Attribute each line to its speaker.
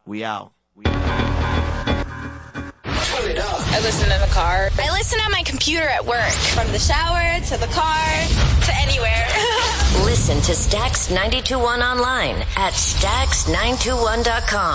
Speaker 1: We out.
Speaker 2: Turn it up.
Speaker 3: I listen in the car.
Speaker 4: I listen on my computer at work. From the shower to the car to anywhere.
Speaker 5: Listen to Stax 92.1 online at Stax921.com.